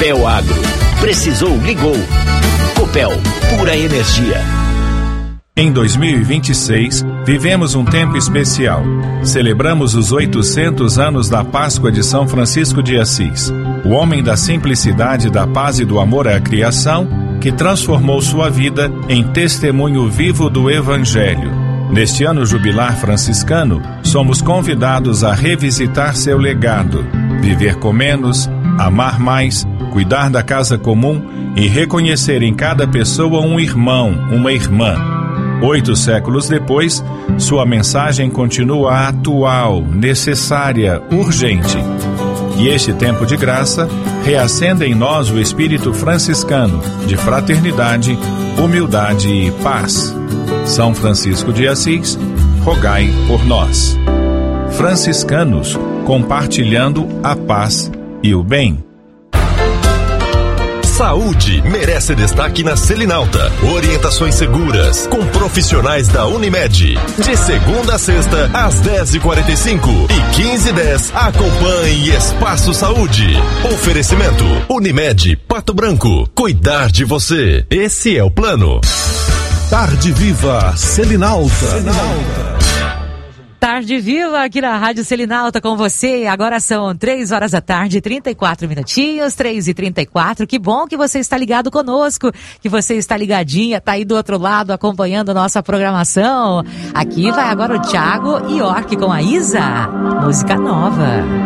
Copel Agro. Precisou, ligou. Copel, pura energia. Em 2026, vivemos um tempo especial. Celebramos os 800 anos da Páscoa de São Francisco de Assis, o homem da simplicidade, da paz e do amor à criação, que transformou sua vida em testemunho vivo do Evangelho. Neste ano jubilar franciscano, somos convidados a revisitar seu legado, viver com menos, amar mais, cuidar da casa comum e reconhecer em cada pessoa um irmão, uma irmã. 8 séculos depois, sua mensagem continua atual, necessária, urgente. E este tempo de graça reacenda em nós o espírito franciscano de fraternidade, humildade e paz. São Francisco de Assis, rogai por nós. Franciscanos, compartilhando a paz e o bem. Saúde merece destaque na Selinalta. Orientações seguras com profissionais da Unimed. De segunda a sexta, às 10h45 e 15h10, acompanhe Espaço Saúde. Oferecimento Unimed Pato Branco. Cuidar de você. Esse é o plano. Tarde Viva Selinalta. Tarde Viva aqui na Rádio Selinalta com você. Agora são 3h da tarde, 34 minutinhos, 3h34. Que bom que você está ligado conosco, que você está ligadinha, tá aí do outro lado acompanhando a nossa programação. Aqui vai agora o Thiago York com a Isa, música nova.